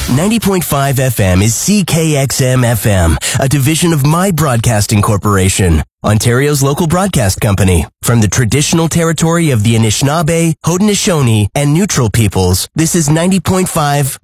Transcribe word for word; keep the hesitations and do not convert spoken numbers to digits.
ninety point five F M is C K X M F M, a division of My Broadcasting Corporation, Ontario's local broadcast company. From the traditional territory of the Anishinaabe, Haudenosaunee, and Neutral peoples, this is ninety point five